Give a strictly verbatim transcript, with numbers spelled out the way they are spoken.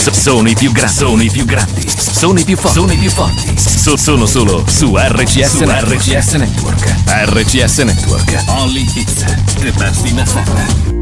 So- sono i più grandi, sono i più grandi, sono i più forti, sono i più forti. So- sono solo su R C S, su R C S Network. R C S Network. Only hits, the best in F M.